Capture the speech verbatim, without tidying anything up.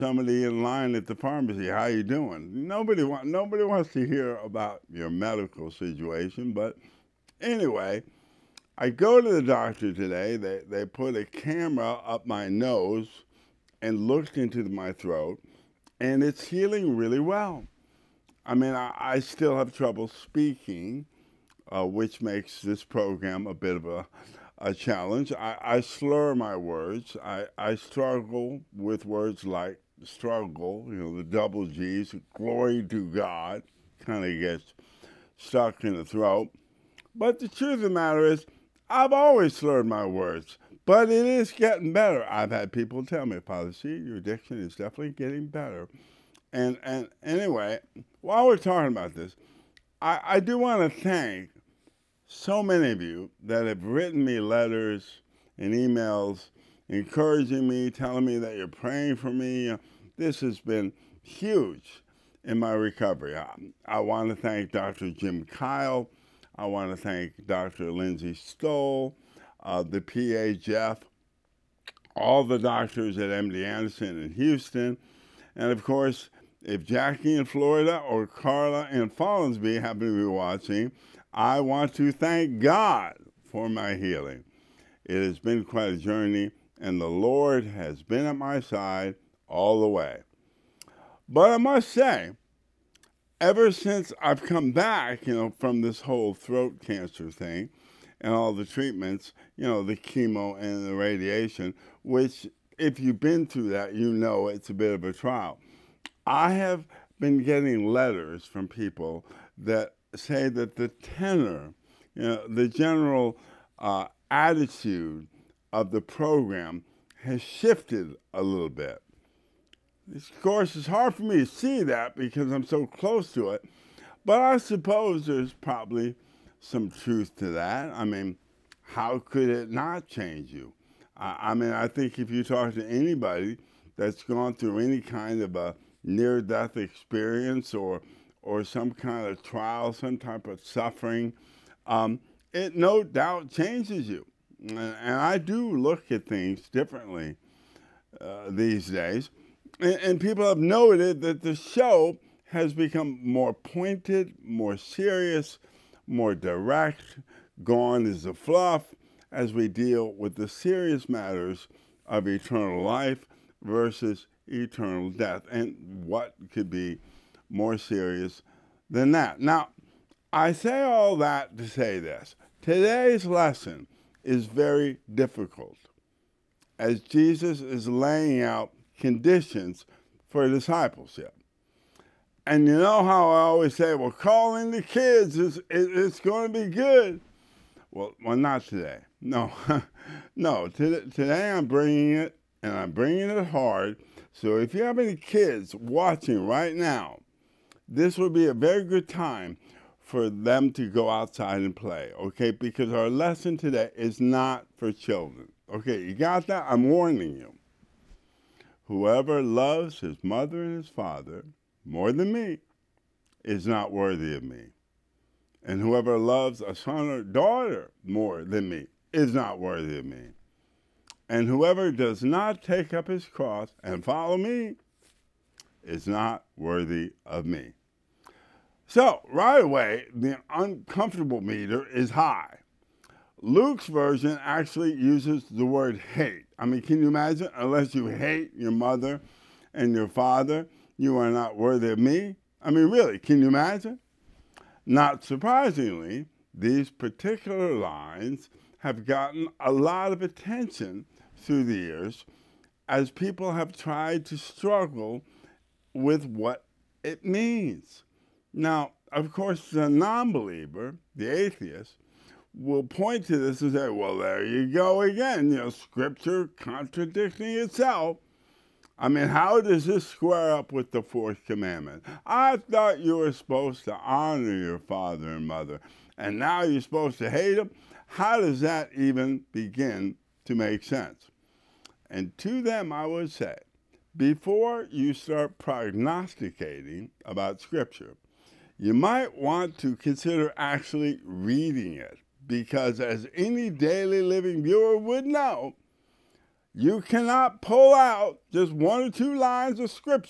somebody in line at the pharmacy, how you doing? Nobody want nobody wants to hear about your medical situation, but anyway, I go to the doctor today. They they put a camera up my nose and looked into my throat, and it's healing really well. I mean, I, I still have trouble speaking, uh, which makes this program a bit of a, a challenge. I, I slur my words. I, I struggle with words like struggle, you know, the double G's, glory to God, kind of gets stuck in the throat. But the truth of the matter is, I've always slurred my words, but it is getting better. I've had people tell me, Father C, your diction is definitely getting better. And, and anyway, while we're talking about this, I, I do want to thank so many of you that have written me letters and emails encouraging me, telling me that you're praying for me. This has been huge in my recovery. I, I want to thank Doctor Jim Kyle. I want to thank Doctor Lindsay Stoll, uh, the P A Jeff, all the doctors at M D Anderson in Houston, and of course, if Jackie in Florida or Carla in Fallsby happen to be watching, I want to thank God for my healing. It has been quite a journey, and the Lord has been at my side all the way. But I must say, ever since I've come back, you know, from this whole throat cancer thing and all the treatments, you know, the chemo and the radiation, which if you've been through that, you know it's a bit of a trial. I have been getting letters from people that say that the tenor, you know, the general uh, attitude of the program has shifted a little bit. Of course, it's hard for me to see that because I'm so close to it, but I suppose there's probably some truth to that. I mean, how could it not change you? I, I mean, I think if you talk to anybody that's gone through any kind of a near-death experience or or some kind of trial, some type of suffering, um, it no doubt changes you. And, and I do look at things differently uh, these days. And, and people have noted that the show has become more pointed, more serious, more direct. Gone is the fluff as we deal with the serious matters of eternal life versus eternal death. And what could be more serious than that? Now, I say all that to say this. Today's lesson is very difficult as Jesus is laying out conditions for discipleship. And you know how I always say, well, calling the kids, is it's going to be good. Well, well, not today. No, no. Today, today I'm bringing it, and I'm bringing it hard. So if you have any kids watching right now, this would be a very good time for them to go outside and play, okay? Because our lesson today is not for children. Okay, you got that? I'm warning you. Whoever loves his mother and his father more than me is not worthy of me. And whoever loves a son or daughter more than me is not worthy of me. And whoever does not take up his cross and follow me is not worthy of me. So, right away, the uncomfortable meter is high. Luke's version actually uses the word hate. I mean, can you imagine? Unless you hate your mother and your father, you are not worthy of me. I mean, really, can you imagine? Not surprisingly, these particular lines have gotten a lot of attention through the years as people have tried to struggle with what it means. Now, of course, the non-believer, the atheist, will point to this and say, well, there you go again, you know, Scripture contradicting itself. I mean, how does this square up with the fourth commandment? I thought you were supposed to honor your father and mother, and now you're supposed to hate them? How does that even begin to make sense? And to them, I would say, before you start prognosticating about Scripture, you might want to consider actually reading it, because as any daily living viewer would know, You cannot pull out just one or two lines of scripture